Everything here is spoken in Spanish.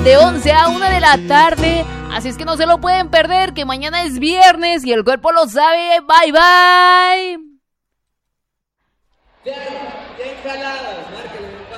de 11 a 1 de la tarde. Así es que no se lo pueden perder, que mañana es viernes y el cuerpo lo sabe. Bye, bye. Ya jaladas, márcale.